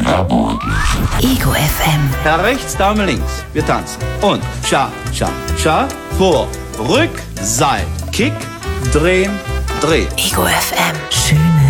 Ego FM. Herr rechts, Dame links. Wir tanzen. Und Cha, Cha, Cha. Vor, Rück, Seil, Kick, drehen, drehen. Ego FM. Schöne